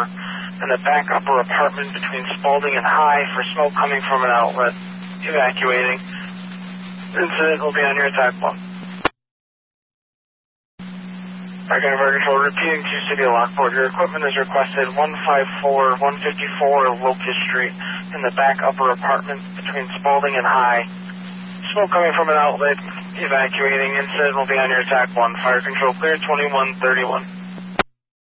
in the back upper apartment between Spalding and High for smoke coming from an outlet. Evacuating. Incident will be on your attack one. Argonne Fire Control repeating to City of Lockport. Your equipment is requested 154 Locust Street in the back upper apartment between Spalding and High. Smoke coming from an outlet. Evacuating. Incident will be on your attack one. Fire Control clear 2131.